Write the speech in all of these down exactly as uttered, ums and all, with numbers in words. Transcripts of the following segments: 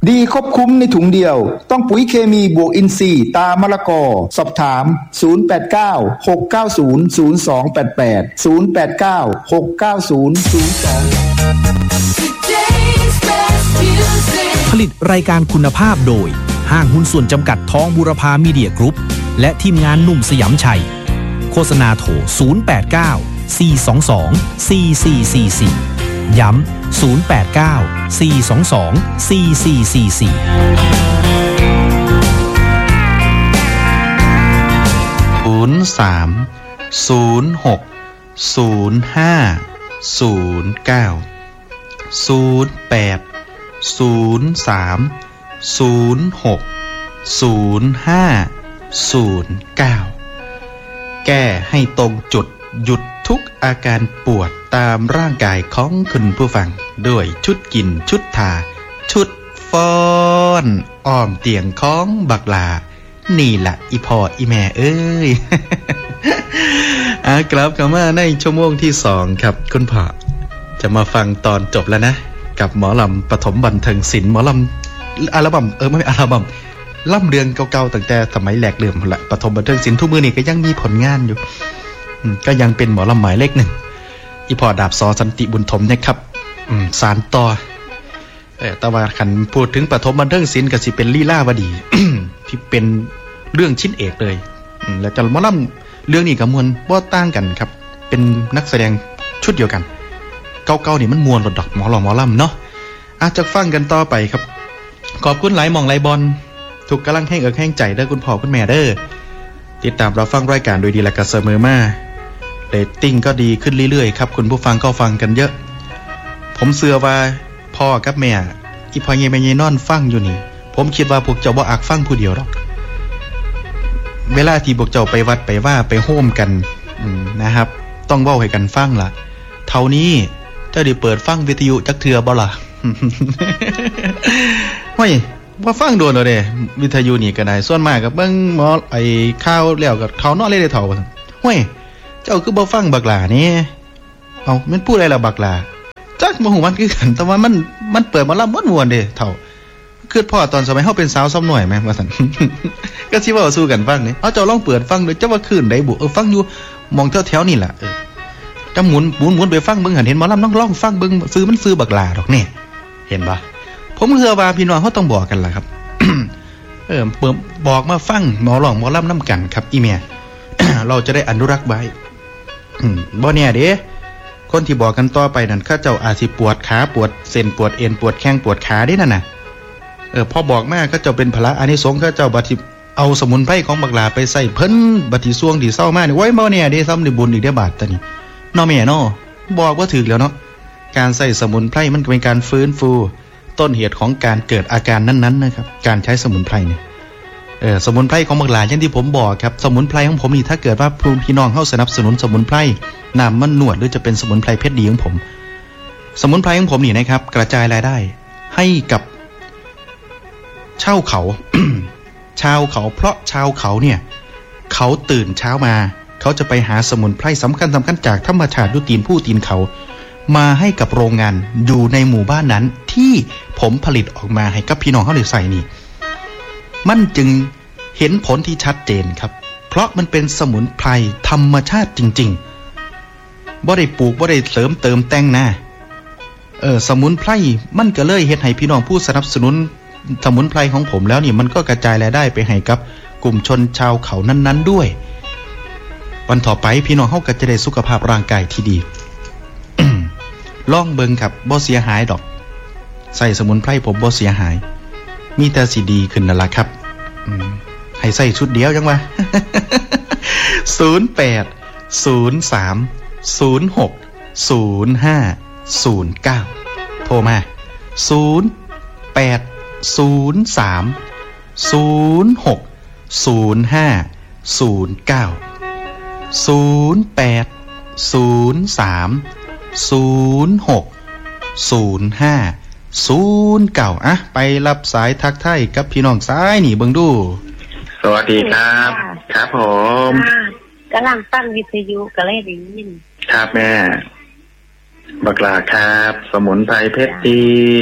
ดีครบคุ้มในถุงเดียวต้องปุ๋ยเคมีบวกอินทรีย์ตามะละกอสอบถามศูนย์ แปด เก้า หก เก้า ศูนย์ ศูนย์ สอง แปด แปด ศูนย์ แปด เก้า หก เก้า ศูนย์ ศูนย์ สองผลิตรายการคุณภาพโดยห้างหุ้นส่วนจำกัดทองบูรพามีเดียกรุ๊ปและทีมงานหนุ่มสยามชัยโฆษณาโทรศูนย์ แปด เก้า สี่ สอง สอง สี่ สี่ สี่ สี่ย้ำศูนย์ แปด เก้า สี่ สอง สอง สี่ สี่ สี่ สี่ศูนย์ สาม ศูนย์ หก ศูนย์ ห้า ศูนย์ เก้า ศูนย์ แปด ศูนย์ สาม ศูนย์ หก ศูนย์ ห้า ศูนย์ เก้าแก้ให้ตรงจุดหยุดทุกอาการปวดตามร่างกายของคุณผู้ฟังด้วยชุดกินชุดทาชุดฟ้อนอ้อมเตียงของบักลานี่แหละอีพ่ออีแม่เอ้ย อ่ะกลับเข้ามาในชั่วโมงที่สองครับคุณพ่อจะมาฟังตอนจบแล้วนะกับหมอลำปฐมบันเทิงศิลป์หมอลำอัลบั้มเออไม่อัลบั้มล่ำเรืองเก่าๆตั้งแต่สมัยแหลกเลื่อมละปฐมบันเทิงศิลป์ทุกมือนี่ก็ยังมีผลงานอยู่ก็ยังเป็นหมอลำหมายเลขหนึ่งอีพอดาบซอสันติบุญถมนะครับสารต่อเออแต่ว่าขันพูดถึงปฐมบันเทิงศิลป์ก็สิเป็นลีลาวดี ที่เป็นเรื่องชิ้นเอกเลยแล้วจะหมอลำเรื่องนี้กับมวลบ่ต่างกันครับเป็นนักแสดงชุดเดียวกันเก่าๆนี่มันมวลรดดอกหมอลำหมอลำเนาะอาจจะฟังกันต่อไปครับขอบคุณหลายหม่องหลายบอลถูกกำลังแห้งเอิกแห้งใจเด้อคุณพ่อคุณแม่เด้อติดตามเราฟังรายการโดยดีและกระเสมอมาเรตติ้งก็ดีขึ้นเรื่อยๆครับคุณผู้ฟังก็ฟังกันเยอะผมเชื่อว่าพ่อกับแม่อีพ่อเยแม่เยนอนฟังอยู่นี่ผมคิดว่าพวกเจ้าบ่อักฟังผู้เดียวหรอกเวลาที่พวกเจ้าไปวัดไปว่าไปโฮมกันนะครับต้องเว้าให้กันฟังล่ะเท่านี้เจ้าได้เปิดฟังวิทยุจักเทื่อบ่ล่ะ เฮ้ยว่าฟังโดนเอาเด้วิทยุนี่ก็ได้ส่วนมากก็เบิ่งหมอไอ้ข่าวแล้วก็เขานอนเลยได้เฒ่าเฮ้ยเจ้าคือบ่ฟังบักหลานี่เอ้ามันพูดอะไรล่ะบักหลาจักบ่ฮู้มันคือกันแต่ว่ามันมันเปิดมาลำม่วนๆเด้เฒ่าคือพ่อตอนสมัยเฮาเป็นสาวซ้ำหน่อยแม่ว่าซั่น ก็สิเว้าสู้กันฟังนี่เอาเจ้าลองเปิดฟังดูจักว่าคืนใดบุเออฟังอยู่มองแถวๆนี่ล่ะเออจะหมุนหมุนๆไปฟังเบิ่งหันเห็นหมอลำน้องร้องฟังเบิ่งซื้อมันซื้อบักหลาดอกแน่เห็นบ่ผมเชื่อว่าพี่น้องเฮาต้องบอกกันล่ะครับ เออเปิดบอกมาฟังหมอร้องหมอลำนำกันครับอีแม่ เราจะได้อนุรักษ์ไว้บ่แน่เด้คนที่บอกกันต่อไปนั่นเขาเจ้าอาจสิปวดขาปวดเส้นปวดเอ็นปวดแข้งปวดขาเด้นั่นน่ะเออพอบอกมาเขาเจ้าเป็นพระอานิสงส์เขาเจ้าบัดที่เอาสมุนไพรของบักหลาไปใส่เพิ่นบัดที่ซ่วงที่เศร้ามานี่โอ้ยบ่แน่เด้ซ้ำได้บุญอีกเด้บาดตะนี่เนาะแม่เนาะบอกว่าถูกแล้วเนาะการใส่สมุนไพรมันเป็นการฟื้นฟูต้นเหตุของการเกิดอาการนั้นๆนะครับการใช้สมุนไพรเนี่ยเออสมุนไพรของบักหลาอย่างที่ผมบอกครับสมุนไพรของผมนี่ถ้าเกิดว่าพี่น้องเฮาสนับสนุนสมุนไพรน้ำมันนวดหรือจะเป็นสมุนไพรเพชรดีของผมสมุนไพรของผมนี่นะครับกระจายรายได้ให้กับชาวเขา ชาวเขาเพราะชาวเขาเนี่ยเขาตื่นเช้ามาเขาจะไปหาสมุนไพรสำคัญสำคัญจากธรรมชาติด้วยตีนผู้ตีนเขามาให้กับโรงงานอยู่ในหมู่บ้านนั้นที่ผมผลิตออกมาให้กับพี่น้องเขาได้ใส่นี่มันจึงเห็นผลที่ชัดเจนครับเพราะมันเป็นสมุนไพรธรรมชาติจริงๆบ่ได้ปลูกบ่ได้เสริมเติมแต่งนะเออสมุนไพรมันก็เลยเฮ็ดให้พี่น้องผู้สนับสนุนสมุนไพรของผมแล้วนี่มันก็กระจายรายได้ไปให้กับกลุ่มชนชาวเขานั้นๆด้วยวันต่อไปพี่น้องเฮาก็จะได้สุขภาพร่างกายที่ดี ลองเบิ่งครับบ่เสียหายดอกใส่สมุนไพรผมบ่เสียหายมีแต่สิดีขึ้นนั่นล่ะครับให้ใส่ชุดเดียวจังวะ ศูนย์ แปด ศูนย์ สาม ศูนย์ หก ศูนย์ ห้า ศูนย์ เก้าโทรมาศูนย์ แปด ศูนย์ สาม ศูนย์ หก ศูนย์ ห้า ศูนย์ เก้า ศูนย์ แปด ศูนย์ สาม ศูนย์ หก ศูนย์ ห้า ศูนย์ เก้าอ่ะไปรับสายทักทายกับพี่น้องซ้ายนี่เบิ่งดูสวัสดีครับครับผมกำลังตั้งวิทยุก็เลยได้ยินครับแม่บักหลาครับสมุนไพรเพชรดี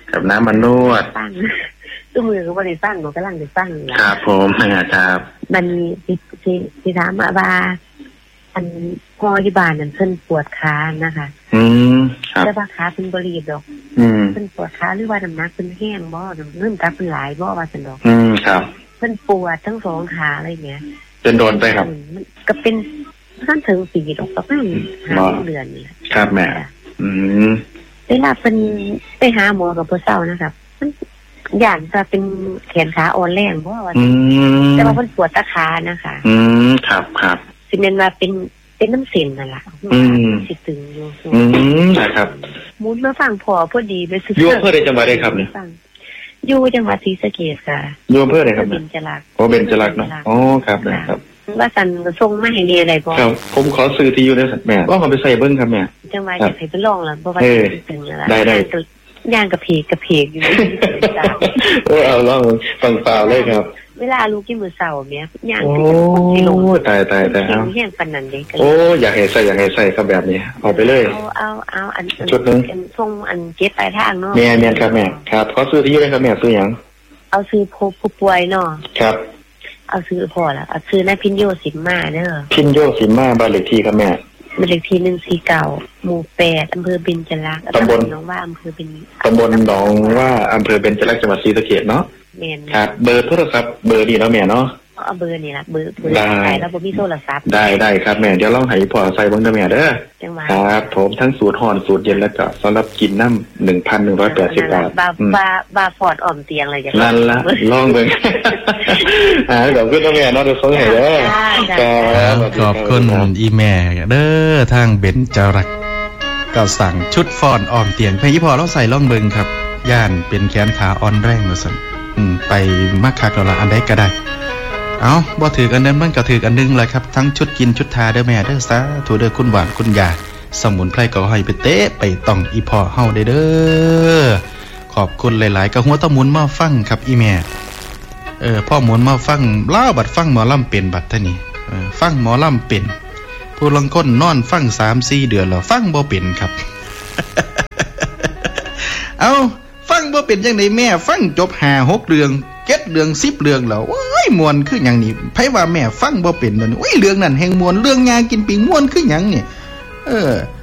กับน้ำมันนวดฟังตู้มือก็บ่ได้ฟังบ่กำลังได้ฟังครับผมครับมันสิสิสิถามว่าอันพอที่บ้านนั่นเพิ่นปวดขานะคะอืมครับแต่ว่าขาเพิ่นบ่รีบดอกอืมเพิ่นปวดขาหรือว่าน้ำหนักเพิ่นแห้งบ่เริ่มตักเพิ่นหลายบ่ว่าซั่นดอกอืมครับเพิ่นปวดทั้งสองขาอะไรเงี้ยเป็นโดนไปครับมันก็เป็นขั้นถึงปีดอกประมาณห้าเดือนนี่ครับแม่อืมเวลาเพิ่นไปหาหมอกับพ่อเฒ่านะครับมันอย่างจะเป็นแขนขาอ่อนแรงบ่ว่าแต่ว่าเพิ่นปวดตะขานะคะอืมครับครับสิแม่นว่าเป็นเป็นน้ำเส้นนั่นล่ะอืมสิตึงอยู่อืมนะครับมุนมาฟังพอพอดีไปซื้ออยู่อำเภอใดจังหวัดใดครับเนี่ยอยู่จังหวัดศรีสะเกษค่ะอยู่อำเภอใดครับเบญจรักษ์โอ้เบญจรักษ์เนาะอ๋อครับนะครับว่าสันส่งมาให้เรียนอะไรบ่ครับผมขอซื้อที่อยู่ได้สักแม่ว่าเขาไปใส่เบิ่งครับแม่จังหวัดจะให้ไปลองล่ะบ่ว่าสิตึงนั่นล่ะได้ๆย่างกระเพกกระเพกอยู่โอ้เอาลองฟังเปล่าเลยครับเวลาลูกกินมื้อเช้าแม่ย่างสิกิโลตายๆๆเอาแห้งปานนั้นเด้โอ้อยากให้ใส่อยากให้ใส่ครับแบบนี้เอาไปเลยเอาเอาเอาอันชุดนึงส่งอันเก็บปลายทางเนาะแม่ๆครับแม่ครับขอซื้อที่อยู่ได้ครับแม่ซื้อหยังเอาซื้อผู้ป่วยเนาะครับเอาซื้อพอละเอาซื้อนายพินโยสิมมาเด้อพินโยสิมมาบ้านเลขที่ครับแม่บ้านเลขที่หนึ่งสี่เก้าหมู่แปดอำเภอเบญจรักษ์ตำบลหนองว่าอำเภอเป็นตำบลหนองว่าอำเภอเบญจรักษ์จังหวัดศรีสะเกษเนาะแม่นครับเบอร์โทรศัพท์เบอร์นี้เนาะแม่เนาะเอาเบอร์นี่ล่ะเบอร์เบอร์ได้แล้วบ่มีโทรศัพท์ได้ได้ครับแม่เดี๋ยวลองให้พ่อใส่เบิ่งเด้อแม่เด้อครับผมทั้งสูตรร้อนสูตรเย็นแล้วก็สำหรับกินน้ำ หนึ่งพันหนึ่งร้อยแปดสิบ บาทบาบาบาฟอร์ดอ้อมเตียงอะไรอย่างนั่นล่ะลองเบิ่งอ่าขอบคุณแม่เนาะเดี๋ยวส่งให้เด้อครับขอบคุณอีแม่เด้อทางเบญจรักษ์ก็สั่งชุดฟอนอ้อมเตียงให้พ่อเราใส่ลองเบิ่งครับย่านเป็นแขนขาอ่อนแรงว่าซั่นอืมไปมักคักแล้วล่ะอันใดก็ได้เอาบ่ถือกันนั้นมันก็ถือกันนึงเลยครับทั้งชุดกินชุดทาเด้อแม่เด้อสาธุเด้อคุณหวานคุณยาสมุนไพรก็ให้ไปเตะไปต้องอีพ่อเฮาได้เด้อขอบคุณหลายๆก็หัวตะมุนมาฟังครับอีแม่เออพ่อหมุนมาฟังลาวบัดฟังหมอลำเป็นบัดท่านี่เออฟังหมอลำเป็นผู้ลางคนนอนฟัง สามสี่ เดือนแล้วฟังบ่เป็นครับ เอาฟังบ่เป็นจังได๋แม่ฟังจบห้า หกเรื่องเจ็ดเรื่องสิบเรื่องแล้วโอ้ยม่วนคือหยังนี่ไผว่าแม่ฟังบ่เป็นนั่นโอ้ยเรื่องนั้นแห่งม่วนเรื่องยากินปิงม่วนคือหยังนี่เออ